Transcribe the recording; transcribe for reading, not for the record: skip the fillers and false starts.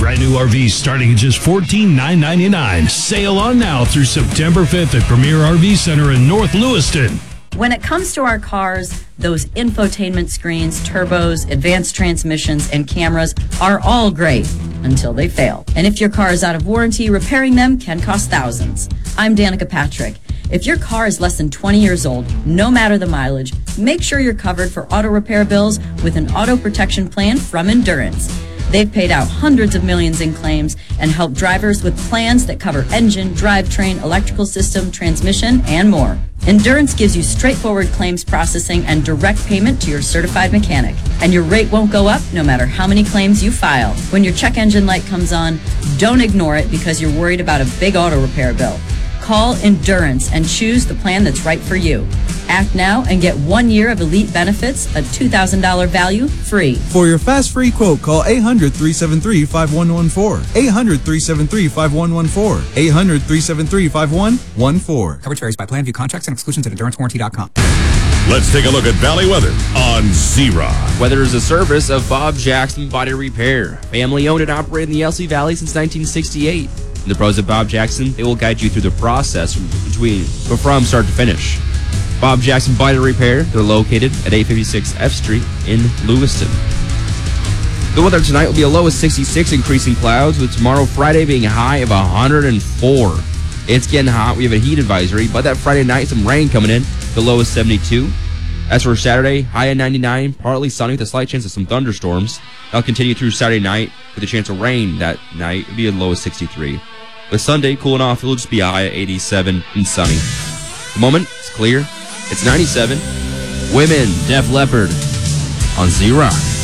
Brand new RVs starting at just $14,999. Sail on now through September 5th at Premier RV Center in North Lewiston. When it comes to our cars, those infotainment screens, turbos, advanced transmissions, and cameras are all great until they fail. And if your car is out of warranty, repairing them can cost thousands. I'm Danica Patrick. If your car is less than 20 years old, no matter the mileage, make sure you're covered for auto repair bills with an auto protection plan from Endurance. They've paid out hundreds of millions in claims and helped drivers with plans that cover engine, drivetrain, electrical system, transmission, and more. Endurance gives you straightforward claims processing and direct payment to your certified mechanic. And your rate won't go up no matter how many claims you file. When your check engine light comes on, don't ignore it because you're worried about a big auto repair bill. Call Endurance and choose the plan that's right for you. Act now and get 1 year of elite benefits, a $2,000 value, free. For your fast free quote, call 800-373-5114. 800-373-5114. 800-373-5114. Coverage varies by plan. View contracts and exclusions at endurancewarranty.com. Let's take a look at Valley weather on Z-Rock. Weather is a service of Bob Jackson Body Repair. Family owned and operated in the LC Valley since 1968. The pros at Bob Jackson, they will guide you through the process from start to finish. Bob Jackson Body Repair, they're located at 856 F Street in Lewiston. The weather tonight will be a low of 66, increasing clouds, with tomorrow, Friday, being a high of 104. It's getting hot. We have a heat advisory, but that Friday night, some rain coming in. The low is 72. As for Saturday, high of 99, partly sunny with a slight chance of some thunderstorms. That'll continue through Saturday night with a chance of rain that night. It'll be a low of 63. With Sunday cooling off, it'll just be a high of 87 and sunny. At the moment, it's clear. It's 97. Women, Def Leppard on Z-Rock.